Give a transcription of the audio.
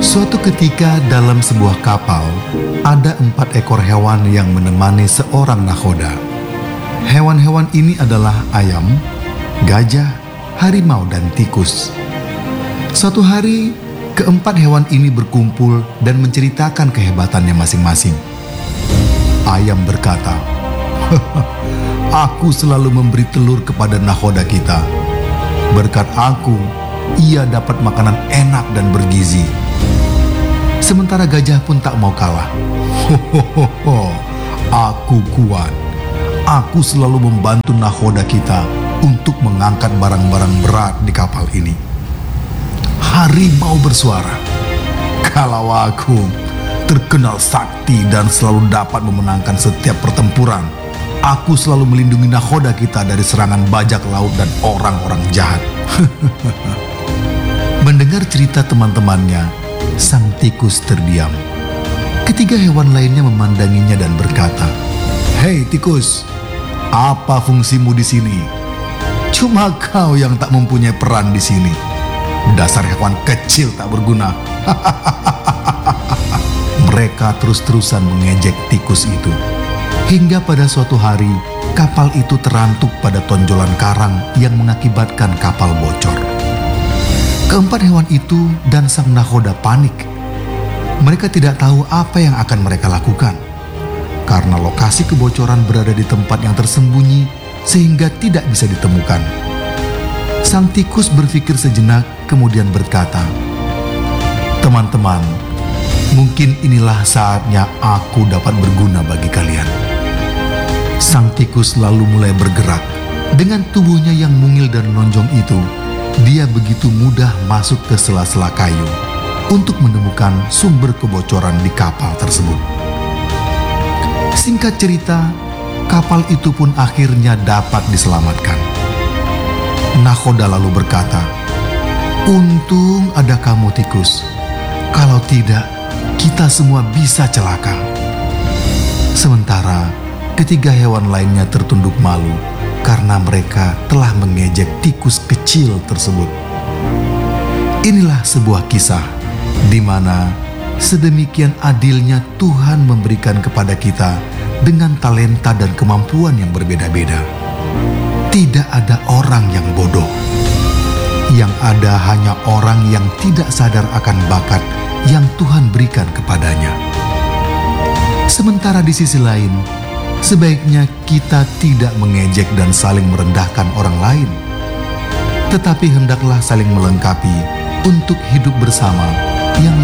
Suatu ketika dalam sebuah kapal, ada 4 ekor hewan yang menemani seorang nakhoda. Hewan-hewan ini adalah ayam, gajah, harimau, dan tikus. Suatu hari, keempat hewan ini berkumpul dan menceritakan kehebatannya masing-masing. Ayam berkata, "Aku selalu memberi telur kepada nakhoda kita. Berkat aku, ia dapat makanan enak dan bergizi." Sementara gajah pun tak mau kalah. "Aku kuat. Aku selalu membantu nakhoda kita untuk mengangkat barang-barang berat di kapal ini." Harimau bersuara, "Kalau aku terkenal sakti dan selalu dapat memenangkan setiap pertempuran. Aku selalu melindungi nakhoda kita dari serangan bajak laut dan orang-orang jahat." Mendengar cerita teman-temannya, sang tikus terdiam. Ketiga hewan lainnya memandanginya dan berkata, "Hei tikus, apa fungsimu di sini? Cuma kau yang tak mempunyai peran di sini. Dasar hewan kecil tak berguna." Mereka terus-terusan mengejek tikus itu. Hingga pada suatu hari, kapal itu terantuk pada tonjolan karang yang mengakibatkan kapal bocor. Keempat hewan itu dan sang nakhoda panik. Mereka tidak tahu apa yang akan mereka lakukan, karena lokasi kebocoran berada di tempat yang tersembunyi sehingga tidak bisa ditemukan. Sang tikus berpikir sejenak kemudian berkata, "Teman-teman, mungkin inilah saatnya aku dapat berguna bagi kalian." Sang tikus lalu mulai bergerak. Dengan tubuhnya yang mungil dan menonjong itu, dia begitu mudah masuk ke sela-sela kayu untuk menemukan sumber kebocoran di kapal tersebut. Singkat cerita, kapal itu pun akhirnya dapat diselamatkan. Nakhoda lalu berkata, "Untung ada kamu tikus. Kalau tidak, kita semua bisa celaka." Sementara ketiga hewan lainnya tertunduk malu karena mereka telah mengejek tikus kecil tersebut. Inilah sebuah kisah di mana sedemikian adilnya Tuhan memberikan kepada kita dengan talenta dan kemampuan yang berbeda-beda. Tidak ada orang yang bodoh. Yang ada hanya orang yang tidak sadar akan bakat yang Tuhan berikan kepadanya. Sementara di sisi lain, sebaiknya kita tidak mengejek dan saling merendahkan orang lain, tetapi hendaklah saling melengkapi untuk hidup bersama yang